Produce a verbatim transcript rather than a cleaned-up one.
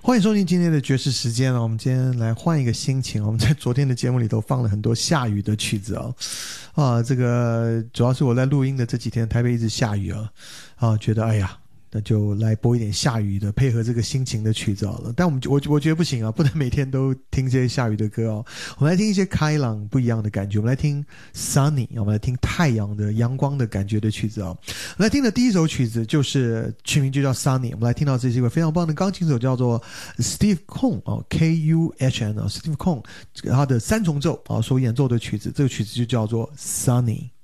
欢迎收听今天的爵士时间哦。我们今天来换一个心情。我们在昨天的节目里头放了很多下雨的曲子哦。啊，这个主要是我在录音的这几天，台北一直下雨啊，啊，觉得哎呀。那就来播一点下雨的，配合这个心情的曲子好了。但我们我我觉得不行啊，不能每天都听这些下雨的歌哦。我们来听一些开朗不一样的感觉。我们来听 Sunny， 我们来听太阳的阳光的感觉的曲子哦。我们来听的第一首曲子就是曲名就叫 Sunny。我们来听到这是一位非常棒的钢琴手，叫做 Steve Kuhn 哦 ，K U H N 哦 ，Steve Kuhn 他的三重奏啊所演奏的曲子，这个曲子就叫做 Sunny。